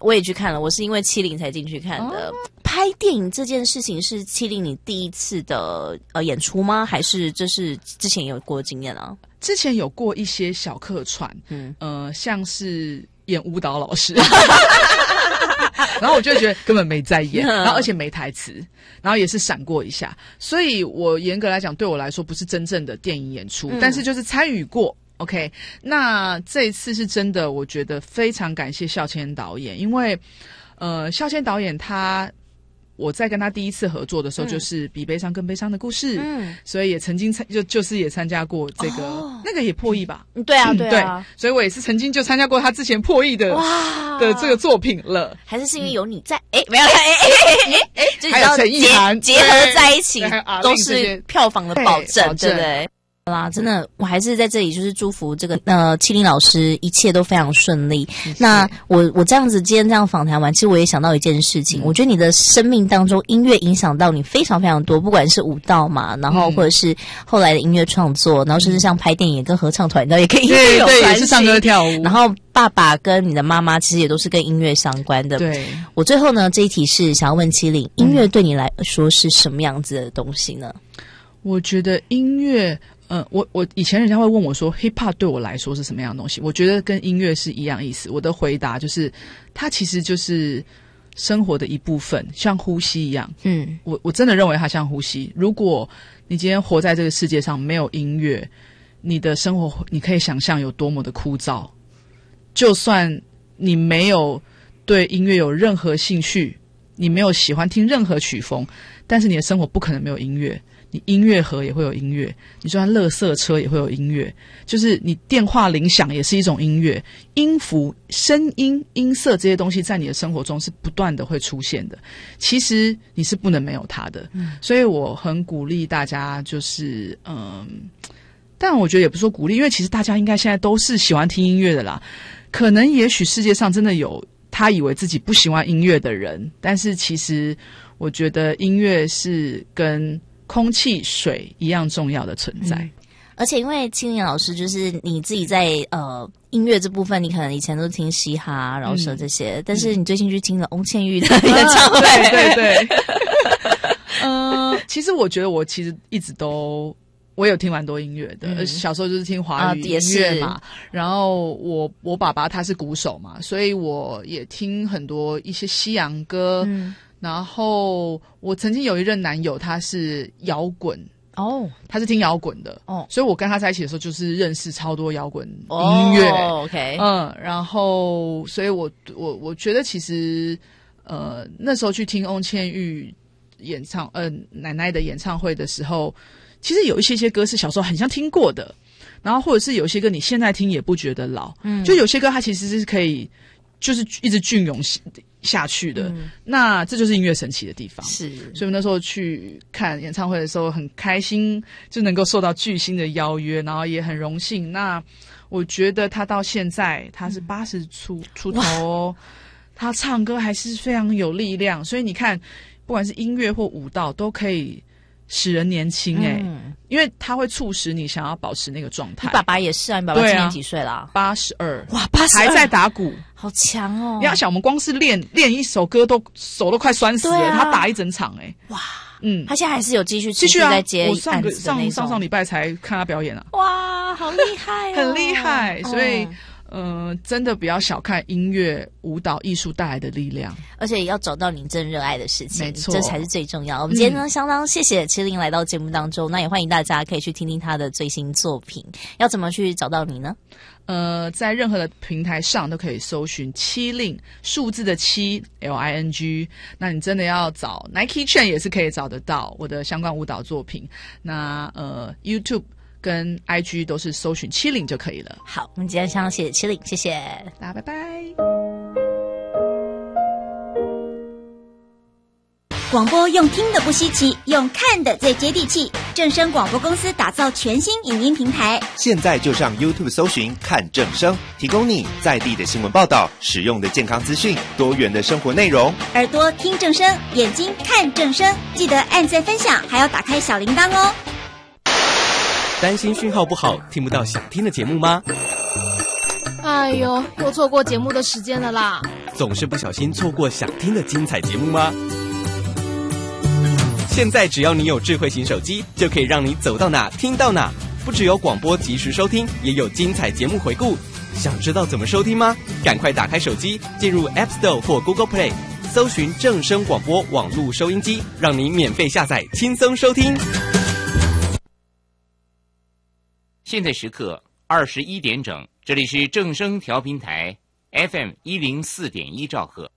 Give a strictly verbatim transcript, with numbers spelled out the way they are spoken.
我也去看了，我是因为七零才进去看的。哦，拍电影这件事情是七零你第一次的呃演出吗？还是这是之前有过经验啊？ 之前有过一些小客串，嗯，呃，像是演舞蹈老师。然后我就觉得根本没在演，然后而且没台词，然后也是闪过一下，所以我严格来讲，对我来说不是真正的电影演出，嗯，但是就是参与过。OK， 那这一次是真的，我觉得非常感谢孝谦导演，因为呃，孝谦导演他。我在跟他第一次合作的时候，就是比悲伤更悲伤的故事，嗯，所以也曾经参就就是也参加过这个，哦，那个也破亿吧？ 对啊，对啊， 对，所以我也是曾经就参加过他之前破亿的哇的这个作品了。 还是是因为有你在？哎，嗯，没有，哎哎哎哎， 还有陈意涵结合在一起，都是票房的保证，对不对？好啦，真的，我还是在这里就是祝福这个呃七零老师一切都非常顺利。谢谢。那我我这样子今天这样访谈完，其实我也想到一件事情，嗯，我觉得你的生命当中音乐影响到你非常非常多，不管是舞蹈嘛，然后或者是后来的音乐创作，然后甚至像拍电影跟合唱团，你知道也跟音乐有关系，对，也是唱歌跳舞。然后爸爸跟你的妈妈其实也都是跟音乐相关的。对，我最后呢这一题是想要问七零，音乐对你来说是什么样子的东西呢？ 我觉得音乐。呃，我我以前人家会问我说 hip hop 对我来说是什么样的东西，我觉得跟音乐是一样意思。我的回答就是它其实就是生活的一部分，像呼吸一样。嗯，我我真的认为它像呼吸。如果你今天活在这个世界上没有音乐，你的生活你可以想象有多么的枯燥。就算你没有对音乐有任何兴趣，你没有喜欢听任何曲风，但是你的生活不可能没有音乐。你音乐盒也会有音乐，你就算垃圾车也会有音乐，就是你电话铃响也是一种音乐，音符、声音、音色这些东西在你的生活中是不断的会出现的。其实你是不能没有它的，嗯，所以我很鼓励大家，就是嗯，但我觉得也不是说鼓励，因为其实大家应该现在都是喜欢听音乐的啦。可能也许世界上真的有他以为自己不喜欢音乐的人，但是其实我觉得音乐是跟空气、水一样重要的存在。嗯， 而且因为七零老师就是你自己在呃音乐这部分，你可能以前都听嘻哈、饶舌这些，嗯，但是你最近去听了翁倩玉的演唱会， 啊，对对对。呃，其实我觉得我其实一直都我有听蛮多音乐的，嗯，小时候就是听华语音乐嘛，啊，然后我我爸爸他是鼓手嘛，所以我也听很多一些西洋歌。嗯，然后我曾经有一任男友，他是摇滚哦，他是听摇滚的哦，所以我跟他在一起的时候，就是认识超多摇滚音乐。 哦 OK， 嗯，然后所以我我我觉得其实呃那时候去听翁倩玉演唱呃奶奶的演唱会的时候，其实有一些些歌是小时候很像听过的，然后或者是有些歌你现在听也不觉得老，嗯，就有些歌它其实是可以就是一直隽永下去的，嗯，那这就是音乐神奇的地方。是，所以我那时候去看演唱会的时候很开心，就能够受到巨星的邀约，然后也很荣幸。那我觉得他到现在他是八十出出头哦，他唱歌还是非常有力量，所以你看不管是音乐或舞蹈都可以使人年轻哎，欸嗯，因为它会促使你想要保持那个状态。 你爸爸也是啊，你爸爸今年几岁啦？ 八十二， 哇，八十二还在打鼓， 好强哦！ 你要想，我们光是练练一首歌都手都快酸死了，啊，他打一整场哎，欸，哇，嗯， 他现在还是有继续继续在接案子的那种。我上个上上上礼拜才看他表演啊， 哇，好厉害哦， 很厉害，所以。哦呃，真的不要小看音乐、舞蹈、艺术带来的力量， 而且也要找到你真热爱的事情， 没错， 这才是最重要。我们今天呢，嗯，相当谢谢七零来到节目当中，那也欢迎大家可以去听听他的最新作品。要怎么去找到你呢？ 呃，在任何的平台上都可以搜寻七零，数字的七 L I N G。那你真的要找 Nike Chain 也是可以找得到我的相关舞蹈作品。那呃 YouTube。跟 I G 都是搜寻七零就可以了。 好，我们今天相当谢谢七零，谢谢大家，拜拜。 广播用听的不稀奇，用看的最接地气。正声广播公司打造全新影音平台， 现在就上 YouTube 搜寻看正声，提供你在地的新闻报道、实用的健康资讯、多元的生活内容。 耳朵听正声，眼睛看正声，记得按赞分享，还要打开小铃铛哦。 担心讯号不好，听不到想听的节目吗？ 哎呦，又错过节目的时间了啦！ 总是不小心错过想听的精彩节目吗？现在只要你有智慧型手机，就可以让你走到哪听到哪。不只有广播及时收听，也有精彩节目回顾。想知道怎么收听吗？赶快打开手机，进入 App Store 或 Google Play， 搜寻正声广播网络收音机，让你免费下载，轻松收听。 现在时刻二十一点整，这里是正声调频台 F M 一零四点一兆赫。